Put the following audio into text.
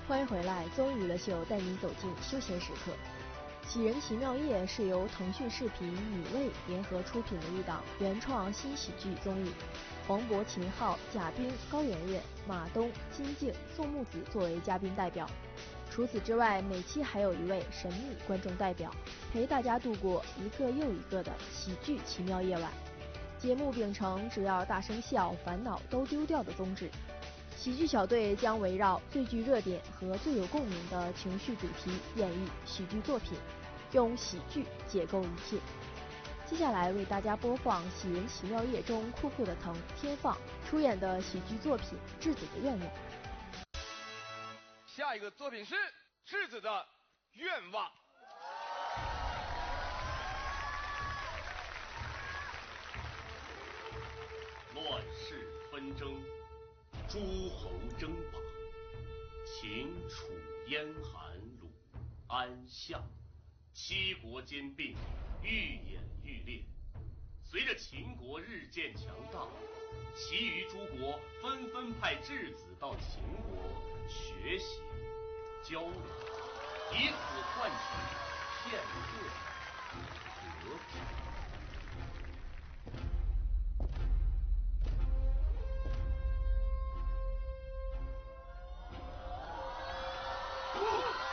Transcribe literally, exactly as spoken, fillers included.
欢迎回来，综艺娱乐秀带您走进休闲时刻。《喜人奇妙夜》是由腾讯视频、米未联合出品的一档原创新喜剧综艺，黄渤、秦昊、贾冰、高圆圆、马东、金靖、宋木子作为嘉宾代表。除此之外，每期还有一位神秘观众代表，陪大家度过一个又一个的喜剧奇妙夜晚。节目秉承只要大声笑，烦恼都丢掉的宗旨。喜剧小队将围绕最具热点和最有共鸣的情绪主题演绎喜剧作品，用喜剧解构一切。接下来为大家播放《喜人奇妙夜》中酷酷的腾、天放出演的喜剧作品《质子的愿望》。 下一个作品是质子的愿望。 乱世纷争，诸侯争霸，秦楚燕韩鲁安夏，七国兼并，愈演愈烈。随着秦国日渐强大，其余诸国纷纷派质子到秦国学习交流，以此换取片刻和平。